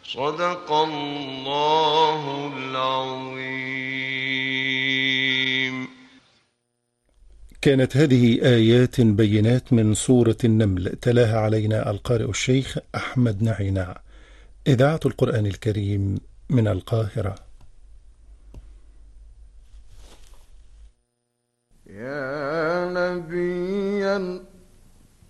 صدق الله العظيم. كانت هذه آيات بينات من سورة النمل، تلاها علينا القارئ الشيخ أحمد نعينع، إذاعة القرآن الكريم من القاهرة.